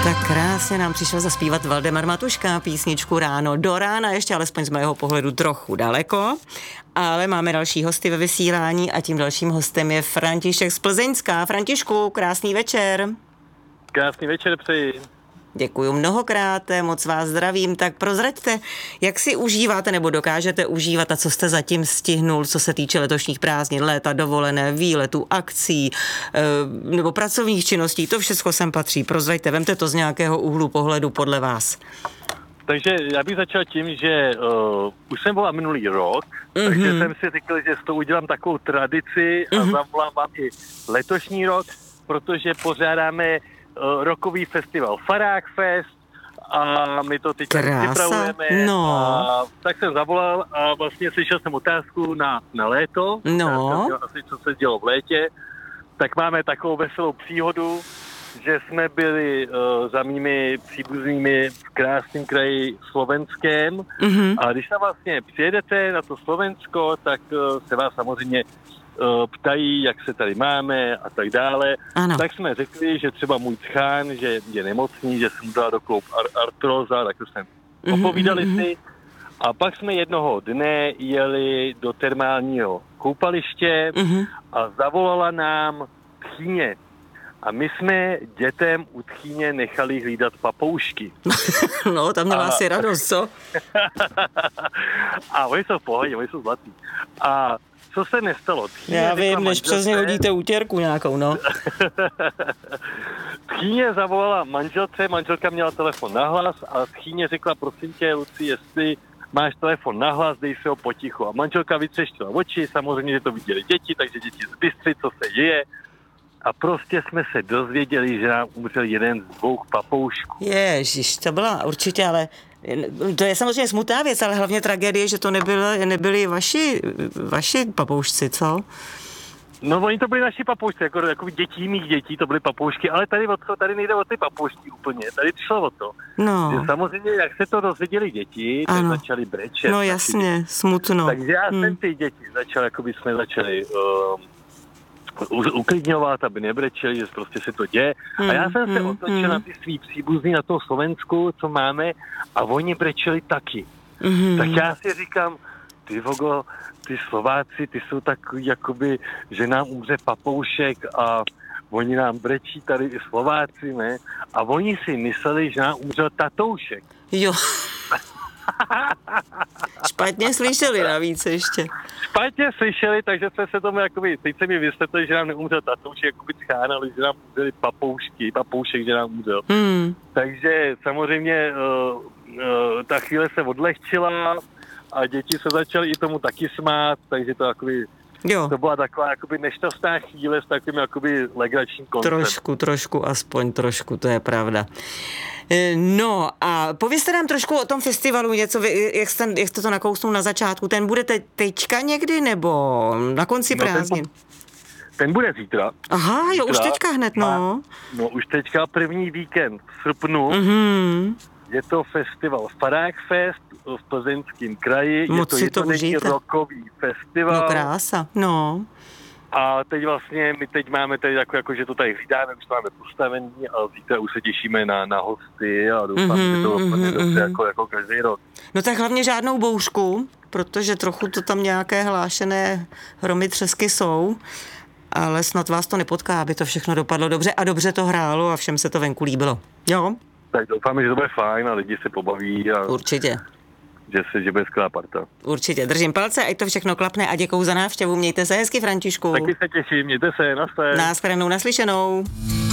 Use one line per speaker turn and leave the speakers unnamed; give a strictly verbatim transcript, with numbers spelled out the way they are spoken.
Tak krásně nám přišel zaspívat Valdemar Matuška písničku Ráno do rána, ještě alespoň z mého pohledu trochu daleko, ale máme další hosty ve vysílání a tím dalším hostem je František z Plzeňska. Františku, krásný večer.
Krásný večer přeji.
Děkuju mnohokrát, moc vás zdravím. Tak prozraďte, jak si užíváte nebo dokážete užívat a co jste zatím stihnul, co se týče letošních prázdnin, léta, dovolené, výletů, akcí nebo pracovních činností, to všechno sem patří. Prozraďte, vemte to z nějakého úhlu pohledu podle vás.
Takže já bych začal tím, že uh, už jsem byla minulý rok, mm-hmm. takže jsem si řekl, že z toho udělám takovou tradici a mm-hmm. zavolám vám i letošní rok, protože pořádáme rokový festival Farák Fest a my to teď připravujeme.
No.
A tak jsem zavolal a vlastně slyšel jsem otázku na, na léto.
No.
Asi co se dělo v létě. Tak máme takovou veselou příhodu, že jsme byli uh, za mými příbuznými v krásném kraji Slovenském. Mm-hmm. A když tam vlastně přijedete na to Slovensko, tak uh, se vás samozřejmě ptají, jak se tady máme a tak dále.
Ano.
Tak jsme řekli, že třeba můj tchán, že je nemocný, že jsem dal do kloup ar- artróza, tak to jsme mm-hmm, opovídali mm-hmm. si. A pak jsme jednoho dne jeli do termálního koupaliště mm-hmm. a zavolala nám tchýně. A my jsme dětem u tchýně nechali hlídat papoušky.
No, tam měla a... asi radost, co?
A oni jsou v pohodě, oni jsou zlatý. A co se nestalo? Tchýně
Já vím, než přes ně hodíte útěrku nějakou, no.
Tchýně zavolala manželce, manželka měla telefon nahlas a tchýně řekla, prosím tě, Luci, jestli máš telefon nahlas, dej si ho potichu. A manželka vytřeštila oči, samozřejmě, že to viděli děti, takže děti zbystři, co se děje. A prostě jsme se dozvěděli, že nám umřel jeden z dvou papoušků.
Ježiš, to byla určitě, ale to je samozřejmě smutná věc, ale hlavně tragédie, že to nebyly, nebyli vaši, vaši papoušci, co?
No, oni to byli naši papoušci, jako, jako dětí mých dětí, to byly papoušky, ale tady, o to, tady nejde o ty papoušky úplně, tady šlo o to.
No.
Že samozřejmě, jak se to dozvěděli děti, tak
ano.
začali brečet.
No jasně, děti. Smutno.
Takže já
hmm.
jsem ty děti začal, jako by jsme začali um, uklidňovat, aby nebrečeli, že prostě se to děje. Hmm. A já jsem se hmm. otočil hmm. na ty svý příbuzný na tom Slovensku, co máme, a oni brečeli taky. Hmm. Tak já si říkám, ty vogo, ty Slováci, ty jsou takový, jakoby, že nám umře papoušek a oni nám brečí tady i Slováci, ne? A oni si mysleli, že nám umřel tatoušek.
Jo. Špatně slyšeli navíc ještě.
Špatně slyšeli, takže jsme se tomu jakoby, teď se mi vysvětlili, že nám neumřel tatoušek, jakoby tchán, ale že nám umřeli papoušky, papoušek, že nám umřel. Hmm. Takže samozřejmě uh, uh, ta chvíle se odlehčila a děti se začaly i tomu taky smát, takže to jakoby, jo. To byla taková jakoby nešťastná chvíle s takovým jakoby legračním koncem.
Trošku, trošku, aspoň trošku, to je pravda. No a povězte nám trošku o tom festivalu něco, jak jste, jak jste to nakousnul na začátku. Ten bude te, teďka někdy nebo na konci
no,
prázdnin?
Ten, ten bude zítra.
Aha,
zítra.
Jo, už teďka hned, no.
No už teďka první víkend v srpnu.
Mm-hmm.
Je to festival Farák Fest v Plzeňském kraji.
Moc
je to jednodenní rokový festival.
No krása, no.
A teď vlastně, my teď máme tady jako, jako že to tady hlídáme, už to máme postavený a zítra už se těšíme na, na hosty a doufám, mm-hmm, že to dopadne mm-hmm. dobře jako, jako každý rok.
No tak hlavně žádnou bouřku, protože trochu to tam nějaké hlášené hromy třesky jsou, ale snad vás to nepotká, aby to všechno dopadlo dobře a dobře to hrálo a všem se to venku líbilo. Jo?
Tak doufáme, že to bude fajn a lidi se pobaví. A
určitě.
Že se, že bude skvělá parta.
Určitě, držím palce, ať to všechno klapne a děkuju za návštěvu. Mějte se hezky, Františku.
Taky se těším, mějte se, naschle.
Naschledanou, naslyšenou.